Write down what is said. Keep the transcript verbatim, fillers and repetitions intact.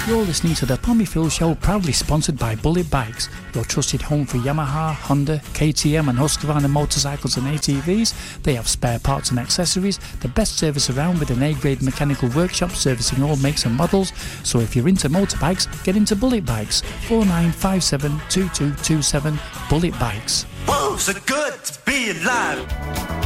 You're listening to the Pommy Phil Show, proudly sponsored by Bullet Bikes, your trusted home for Yamaha, Honda, K T M and Husqvarna motorcycles and A T Vs. They have spare parts and accessories, the best service around with an A-grade mechanical workshop servicing all makes and models. So if you're into motorbikes, get into Bullet Bikes. four nine five seven two two two seven Bullet Bikes. Whoa, so good to be alive.